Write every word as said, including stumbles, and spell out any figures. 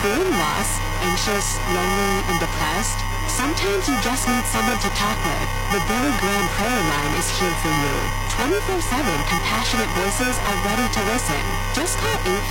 Feeling lost, anxious, lonely, and depressed? Sometimes you just need someone to talk with. The Billy Graham Prayer Line is here for you. twenty-four seven compassionate voices are ready to listen. Just call eight